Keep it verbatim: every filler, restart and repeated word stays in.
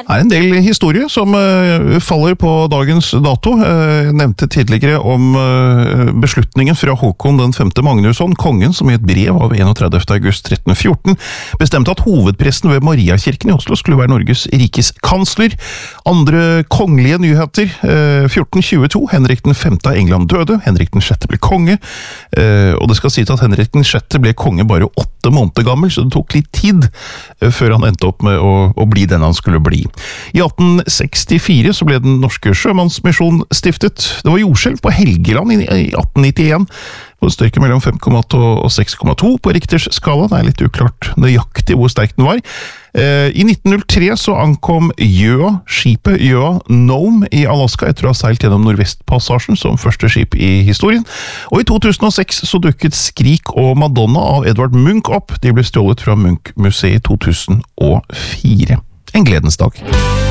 er en del historie som uh, faller på dagens dato. Jeg uh, nevnte tidligere om uh, beslutningen fra Håkon den femte Magnusson, kongen som i et brev av enogtredivte august tretten fjorten bestemte at hovedpresten ved Mariakirken i Oslo skulle være Norges rikes kansler. Andre kongelige nyheter. Uh, fjorten tjueto, Henrik den femte av England døde, Henrik den sjette ble konge, uh, og det skal sies at Henrik den sjette ble konge bare åtte måneder gammel, så det tok litt tid uh, før han endte opp med å, å bli den han skulle bli. I atten sekstifire så ble den norske sjømannsmisjon stiftet. Det var jordskjelv på Helgeland i atten nittien, på en styrke mellom fem komma åtte og seks komma to på Richters skala. Det er litt uklart nøyaktig hvor sterk den var. I nitten null tre så ankom Gjøa, skipet Gjøa Nome i Alaska etter å ha seilt gjennom Nordvestpassasjen som første skip i historien. Og i to tusen og seks så dukket Skrik og Madonna av Edvard Munch opp. De ble stjålet fra Munch-museet i to tusen og fire. En gledens dag.